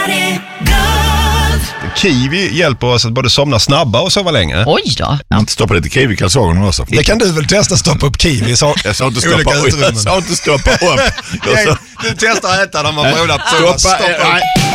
Kiwi hjälper oss att både somna snabbare och sova längre. Oj då. Inte stoppa lite kiwi i kalsongerna också. Det kan du väl testa, stoppa upp kiwi. Jag sa inte stoppa upp. Jag sa inte stoppa upp. Du testar att äta när man får stoppa.